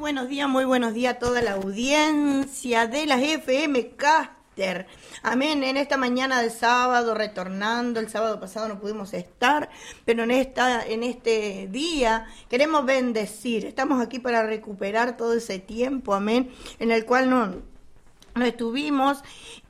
muy buenos días a toda la audiencia de las FM Caster. Amén, en esta mañana de sábado, retornando, el sábado pasado no pudimos estar, pero en este día queremos bendecir. Estamos aquí para recuperar todo ese tiempo, amén, en el cual no estuvimos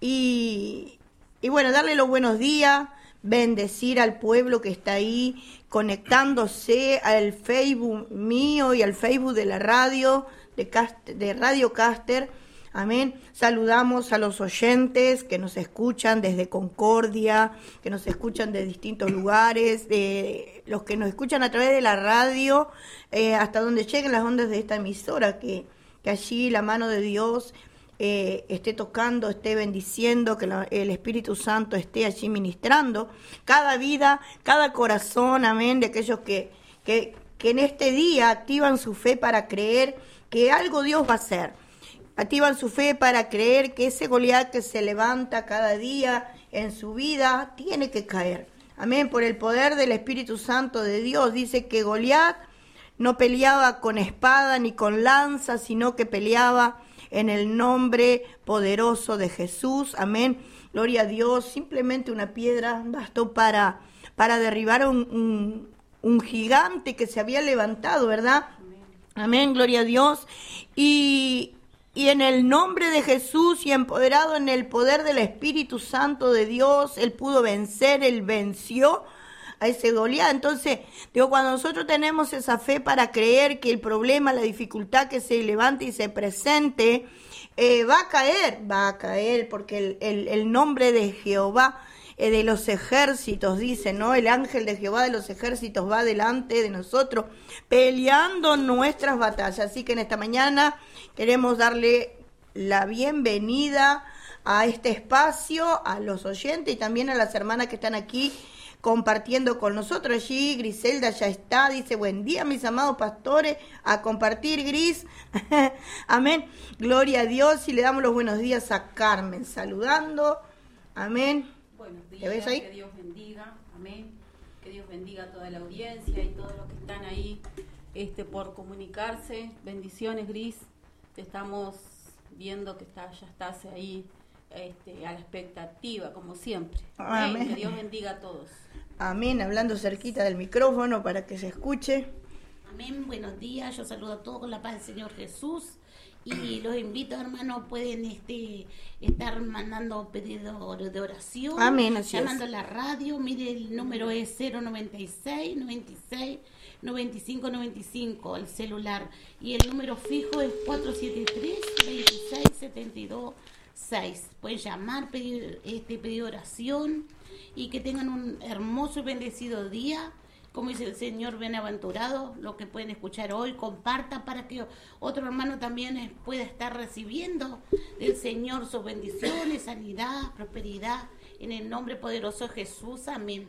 y bueno, darle los buenos días, bendecir al pueblo que está ahí conectándose al Facebook mío y al Facebook de la radio, de Radio Caster. Amén. Saludamos a los oyentes que nos escuchan desde Concordia, que nos escuchan de distintos lugares, de los que nos escuchan a través de la radio, hasta donde lleguen las ondas de esta emisora, que allí la mano de Dios esté tocando, esté bendiciendo, que el Espíritu Santo esté allí ministrando cada vida, cada corazón, amén, de aquellos que en este día activan su fe para creer que algo Dios va a hacer, activan su fe para creer que ese Goliat que se levanta cada día en su vida tiene que caer, amén, por el poder del Espíritu Santo de Dios. Dice que Goliat no peleaba con espada ni con lanza, sino que peleaba en el nombre poderoso de Jesús, amén, gloria a Dios. Simplemente una piedra bastó para derribar un gigante que se había levantado, ¿verdad? Amén, gloria a Dios. Y en el nombre de Jesús y empoderado en el poder del Espíritu Santo de Dios, Él pudo vencer, Él venció a ese Goliat. Entonces, digo, cuando nosotros tenemos esa fe para creer que el problema, la dificultad que se levante y se presente, va a caer, porque el nombre de Jehová de los ejércitos, dice, ¿no? El ángel de Jehová de los ejércitos va delante de nosotros, peleando nuestras batallas. Así que en esta mañana queremos darle la bienvenida a este espacio, a los oyentes y también a las hermanas que están aquí compartiendo con nosotros. Allí Griselda ya está, dice, buen día mis amados pastores, a compartir, Gris. Amén, gloria a Dios. Y le damos los buenos días a Carmen, saludando, amén. Buenos días, ¿Te ves ahí? Que Dios bendiga, amén, que Dios bendiga a toda la audiencia y todos los que están ahí por comunicarse. Bendiciones, Gris, te estamos viendo que ya estás ahí a la expectativa, como siempre. Amén. Que Dios bendiga a todos. Amén, hablando cerquita del micrófono para que se escuche. Amén, buenos días, yo saludo a todos con la paz del Señor Jesús y los invito, hermanos, pueden estar mandando pedidos de oración. Amén, así llamando es. a la radio, mire, el número es 096 96 95 95, el celular, y el número fijo es 473 26 72 6. Pueden llamar, pedir oración y que tengan un hermoso y bendecido día. Como dice el Señor, bienaventurado, lo que pueden escuchar hoy, compartan para que otro hermano también pueda estar recibiendo del Señor sus bendiciones, sanidad, prosperidad, en el nombre poderoso de Jesús. Amén.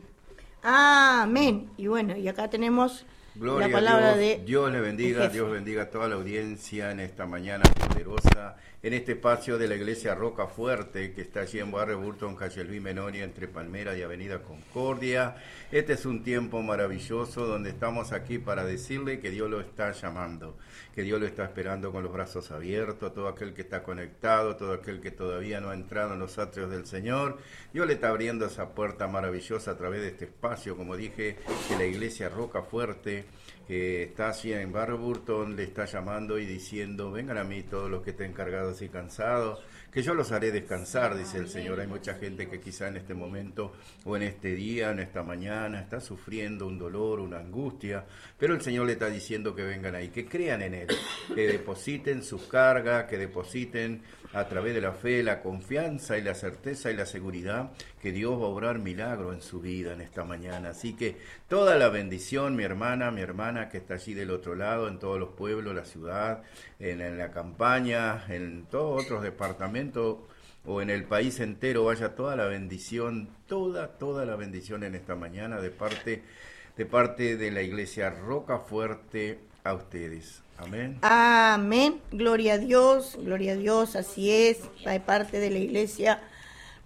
Amén. Y bueno, y acá tenemos Gloria la palabra a Dios. de Dios le bendiga, Dios bendiga a toda la audiencia en esta mañana poderosa, en este espacio de la iglesia Roca Fuerte, que está allí en Barrio Burton, calle Luis Menoria, entre Palmera y Avenida Concordia. Este es un tiempo maravilloso donde estamos aquí para decirle que Dios lo está llamando, que Dios lo está esperando con los brazos abiertos, todo aquel que está conectado, todo aquel que todavía no ha entrado en los atrios del Señor. Dios le está abriendo esa puerta maravillosa a través de este espacio, como dije, que la iglesia Roca Fuerte, que está allí en Barrio Burton, le está llamando y diciendo, vengan a mí todos los que estén cargados y cansados, que yo los haré descansar, dice el Señor. Hay mucha gente que quizá en este momento o en este día, en esta mañana, está sufriendo un dolor, una angustia, pero el Señor le está diciendo que vengan ahí, que crean en Él, que depositen su carga, que depositen a través de la fe, la confianza y la certeza y la seguridad que Dios va a obrar milagro en su vida en esta mañana. Así que toda la bendición, mi hermana que está allí del otro lado, en todos los pueblos, la ciudad, en la campaña, en todos otros departamentos o en el país entero, vaya toda la bendición, toda la bendición en esta mañana de parte de la iglesia Roca Fuerte a ustedes. Amén. Amén. Gloria a Dios, así es, de parte de la iglesia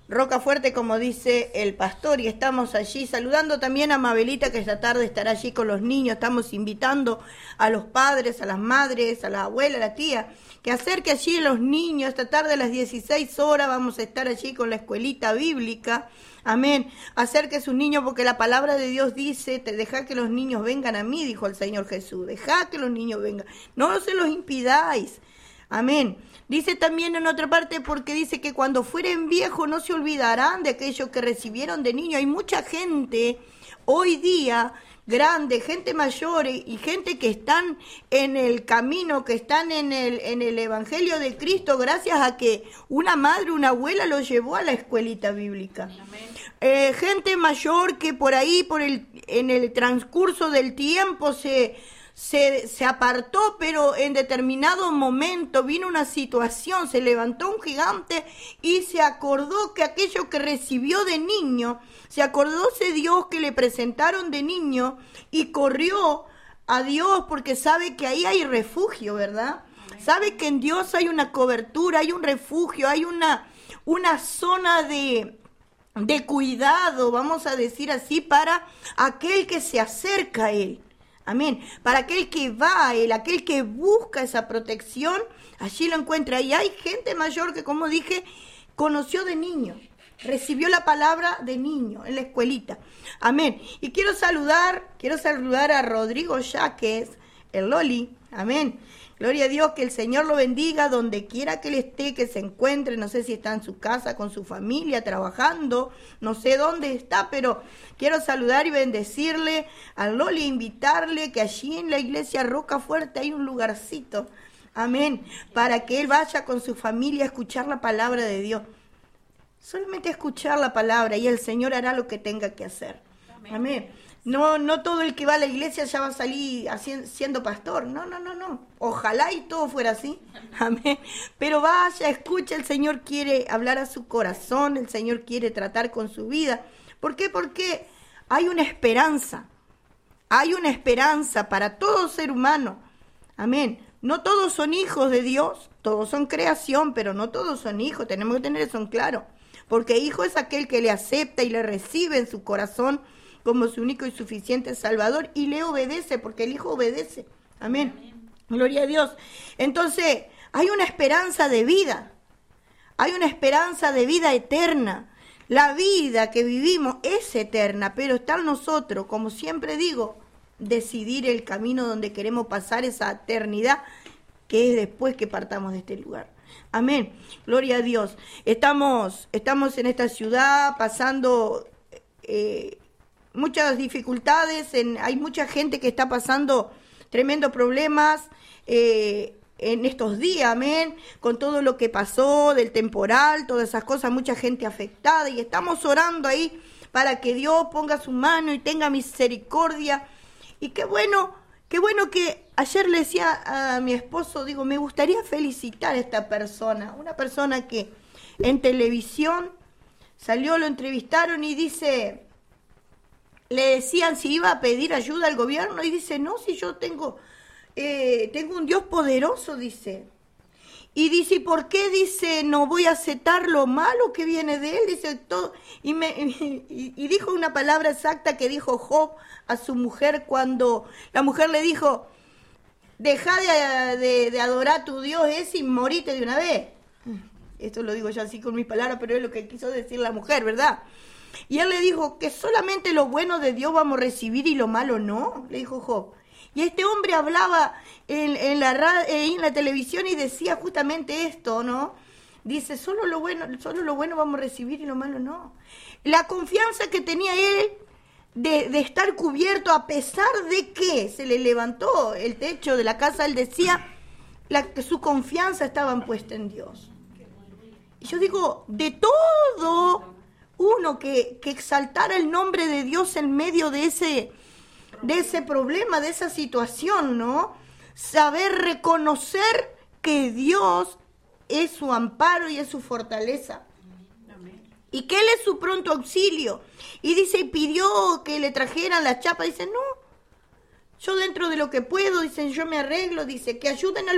Rocafuerte, como dice el pastor, y estamos allí saludando también a Mabelita, que esta tarde estará allí con los niños. Estamos invitando a los padres, a las madres, a la abuela, a la tía, que acerque allí los niños. Esta tarde a las 16 horas vamos a estar allí con la escuelita bíblica. Amén. Acerque sus niños, porque la palabra de Dios dice, dejad que los niños vengan a mí, dijo el Señor Jesús. Dejad que los niños vengan. No se los impidáis. Amén. Dice también en otra parte, porque dice que cuando fueren viejos no se olvidarán de aquello que recibieron de niño. Hay mucha gente hoy día, grande, gente mayor y gente que están en el camino, que están en el Evangelio de Cristo, gracias a que una madre, una abuela los llevó a la escuelita bíblica. Gente mayor que por ahí, en el transcurso del tiempo se apartó, pero en determinado momento vino una situación, se levantó un gigante y se acordó que aquello que recibió de niño, se acordó ese Dios que le presentaron de niño y corrió a Dios porque sabe que ahí hay refugio, ¿verdad? Sabe que en Dios hay una cobertura, hay un refugio, hay una zona de cuidado, vamos a decir así, para aquel que se acerca a Él. Amén. Para aquel que va a Él, aquel que busca esa protección, allí lo encuentra. Y hay gente mayor que, como dije, conoció de niño, recibió la palabra de niño en la escuelita. Amén. Y quiero saludar a Rodrigo Yaques, el Loli. Amén. Gloria a Dios, que el Señor lo bendiga donde quiera que él esté, que se encuentre. No sé si está en su casa con su familia, trabajando, no sé dónde está, pero quiero saludar y bendecirle a Loli, invitarle que allí en la iglesia Rocafuerte hay un lugarcito, amén, para que él vaya con su familia a escuchar la palabra de Dios. Solamente escuchar la palabra y el Señor hará lo que tenga que hacer. Amén. No todo el que va a la iglesia ya va a salir siendo pastor. No. Ojalá y todo fuera así. Amén. Pero vaya, escucha, el Señor quiere hablar a su corazón, el Señor quiere tratar con su vida. ¿Por qué? Porque hay una esperanza. Hay una esperanza para todo ser humano. Amén. No todos son hijos de Dios, todos son creación, pero no todos son hijos. Tenemos que tener eso en claro. Porque hijo es aquel que le acepta y le recibe en su corazón como su único y suficiente Salvador y le obedece, porque el Hijo obedece. Amén. Amén. Gloria a Dios. Entonces, hay una esperanza de vida. Hay una esperanza de vida eterna. La vida que vivimos es eterna, pero está en nosotros, como siempre digo, decidir el camino donde queremos pasar esa eternidad, que es después que partamos de este lugar. Amén. Gloria a Dios. Estamos en esta ciudad pasando muchas dificultades, hay mucha gente que está pasando tremendos problemas en estos días, amén, con todo lo que pasó del temporal, todas esas cosas, mucha gente afectada, y estamos orando ahí para que Dios ponga su mano y tenga misericordia. Y qué bueno que ayer le decía a mi esposo, digo, me gustaría felicitar a esta persona, una persona que en televisión salió, lo entrevistaron y dice, le decían si iba a pedir ayuda al gobierno y dice, no, si yo tengo un Dios poderoso, dice. Y dice, ¿y por qué? Dice, no voy a aceptar lo malo que viene de él, dice todo. Y dijo una palabra exacta que dijo Job a su mujer cuando la mujer le dijo, deja de adorar a tu Dios ese y morite de una vez. Esto lo digo yo así con mis palabras, pero es lo que quiso decir la mujer, ¿verdad? Y él le dijo que solamente lo bueno de Dios vamos a recibir y lo malo no, le dijo Job. Y este hombre hablaba en la televisión y decía justamente esto, ¿no? Dice, solo lo bueno vamos a recibir y lo malo no. La confianza que tenía él de estar cubierto a pesar de que se le levantó el techo de la casa, él decía que su confianza estaba puesta en Dios. Y yo digo, de todo uno que exaltara el nombre de Dios en medio de ese problema, de esa situación, ¿no? Saber reconocer que Dios es su amparo y es su fortaleza. Amén. Y que Él es su pronto auxilio. Y dice, y pidió que le trajeran la chapa. Dice, no, yo dentro de lo que puedo, dice, yo me arreglo. Dice, que ayuden a los